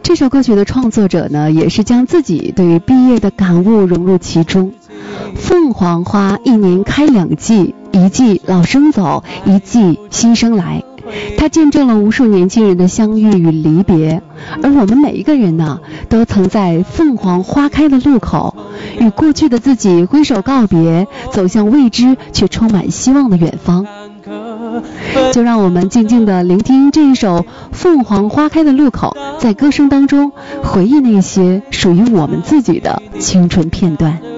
这首歌曲的创作者呢，也是将自己对于毕业的感悟融入其中。凤凰花一年开2季，一季老生走，一季新生来。它见证了无数年轻人的相遇与离别，而我们每一个人呢，都曾在凤凰花开的路口，与过去的自己挥手告别，走向未知却充满希望的远方。就让我们静静地聆听这一首《凤凰花开的路口》，在歌声当中回忆那些属于我们自己的青春片段。